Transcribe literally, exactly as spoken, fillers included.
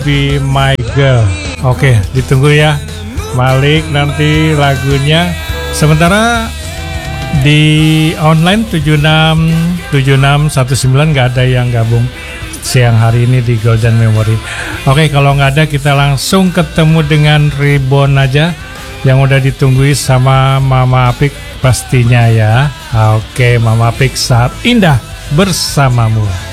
Be My Girl. Oke, ditunggu ya Malik nanti lagunya. Sementara di online tujuh enam tujuh enam satu sembilan nggak ada yang gabung siang hari ini di Golden Memory. Oke, kalau nggak ada kita langsung ketemu dengan Reborn aja yang udah ditungguin sama Mama Apik pastinya ya. Oke, Mama Apik, saat indah bersamamu.